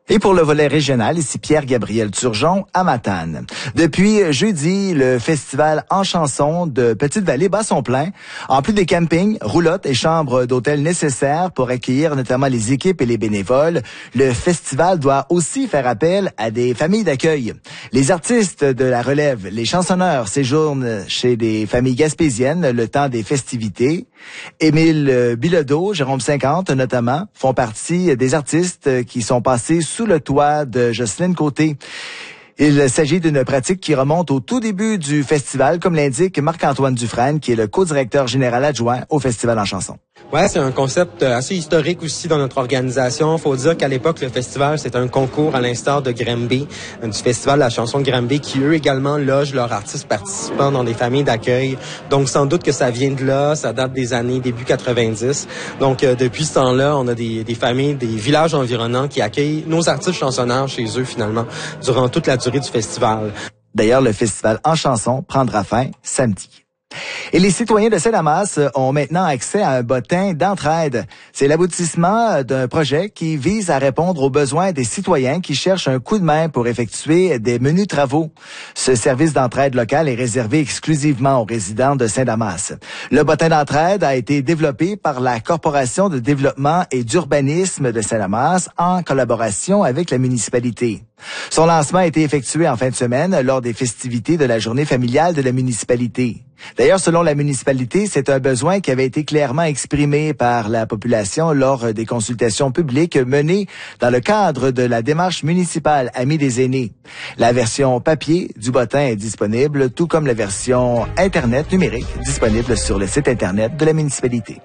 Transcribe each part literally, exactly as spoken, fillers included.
Et pour le volet régional, ici Pierre-Gabriel Turgeon à Matane. Depuis jeudi, le festival En Chanson de Petite-Vallée bat son plein. En plus des campings, roulottes et chambres d'hôtel nécessaires pour accueillir notamment les équipes et les bénévoles, le festival doit aussi faire appel à des familles d'accueil. Les artistes de la relève, les chansonneurs séjournent chez des familles gaspésiennes le temps des festivités. Émile Bilodeau, Jérôme cinquante notamment, font partie des artistes qui sont passés sous le toit de Jocelyne Côté. Il s'agit d'une pratique qui remonte au tout début du festival, comme l'indique Marc-Antoine Dufresne, qui est le co-directeur général adjoint au Festival En Chanson. Ouais, c'est un concept assez historique aussi dans notre organisation. Faut dire qu'à l'époque, le festival, c'est un concours à l'instar de Granby, du festival de la chanson de Granby, qui eux également logent leurs artistes participants dans des familles d'accueil. Donc, sans doute que ça vient de là, ça date des années début quatre-vingt-dix. Donc, euh, depuis ce temps-là, on a des, des familles, des villages environnants qui accueillent nos artistes chansonneurs chez eux, finalement, durant toute la durée du festival. D'ailleurs, le festival En Chanson prendra fin samedi. Et les citoyens de Saint-Damas ont maintenant accès à un bottin d'entraide. C'est l'aboutissement d'un projet qui vise à répondre aux besoins des citoyens qui cherchent un coup de main pour effectuer des menus travaux. Ce service d'entraide local est réservé exclusivement aux résidents de Saint-Damas. Le bottin d'entraide a été développé par la Corporation de développement et d'urbanisme de Saint-Damas en collaboration avec la municipalité. Son lancement a été effectué en fin de semaine lors des festivités de la journée familiale de la municipalité. D'ailleurs, selon la municipalité, c'est un besoin qui avait été clairement exprimé par la population lors des consultations publiques menées dans le cadre de la démarche municipale Amis des aînés. La version papier du bottin est disponible, tout comme la version Internet numérique disponible sur le site Internet de la municipalité.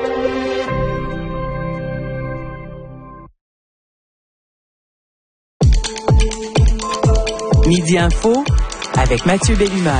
Midi Info avec Mathieu Bellumeur.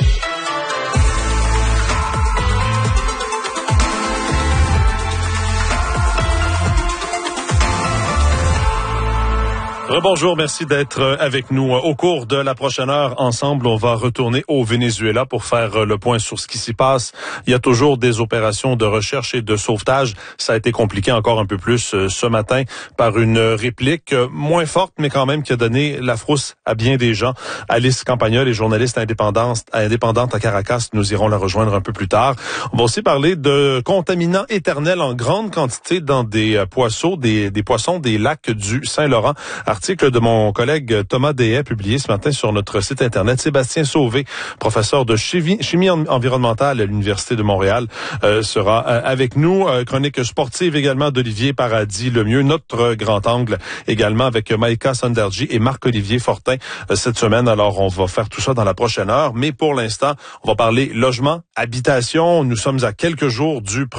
Rebonjour, merci d'être avec nous. Au cours de la prochaine heure, ensemble, on va retourner au Venezuela pour faire le point sur ce qui s'y passe. Il y a toujours des opérations de recherche et de sauvetage. Ça a été compliqué encore un peu plus ce matin par une réplique moins forte, mais quand même qui a donné la frousse à bien des gens. Alice Campagnol est journaliste indépendante, indépendante à Caracas. Nous irons la rejoindre un peu plus tard. On va aussi parler de contaminants éternels en grande quantité dans des poissons, des, des poissons des lacs du Saint-Laurent. Article de mon collègue Thomas Deshaies publié ce matin sur notre site Internet. Sébastien Sauvé, professeur de chimie, chimie environnementale à l'Université de Montréal, euh, sera euh, avec nous. Euh, chronique sportive également d'Olivier Paradis-Lemieux. Notre grand angle également avec Maïka Sonderji et Marc-Olivier Fortin euh, cette semaine. Alors, on va faire tout ça dans la prochaine heure. Mais pour l'instant, on va parler logement, habitation. Nous sommes à quelques jours du